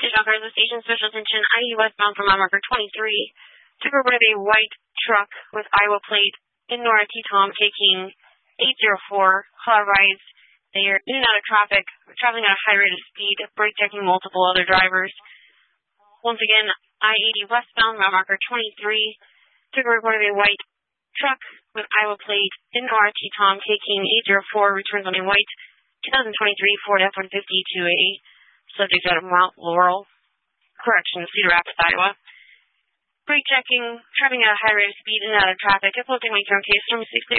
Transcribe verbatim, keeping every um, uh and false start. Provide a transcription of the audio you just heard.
Station Cars, the station special attention, I E westbound from mile marker twenty-three. Took over with a white truck with Iowa plate in Nora T-Tom taking eight oh four. Car rides. They are in and out of traffic, traveling at a high rate of speed, brake checking multiple other drivers. Once again, I eighty westbound, mile marker twenty-three. Took over with a white truck with Iowa plate in Nora T-Tom taking eight oh four. Returns on a white twenty twenty-three Ford F one fifty to a subject out of Mount Laurel, correction, Cedar Rapids, Iowa. Brake checking, traveling at a high rate of speed in and out of traffic. Uploading my current case from six